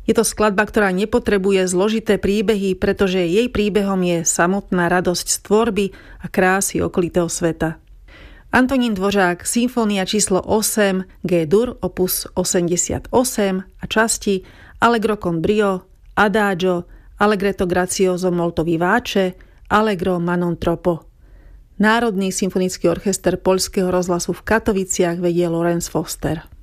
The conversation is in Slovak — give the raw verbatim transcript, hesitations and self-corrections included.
Je to skladba, ktorá nepotrebuje zložité príbehy, pretože jej príbehom je samotná radosť z tvorby a krásy okolitého sveta. Antonín Dvořák, symfónia číslo osem, G-dur, opus osemdesiatosem a časti Allegro con brio, Adagio, Allegretto grazioso molto vivace, Allegro ma non troppo. Národný symfonický orchester Poľského rozhlasu v Katoviciach vedie Lorenz Foster.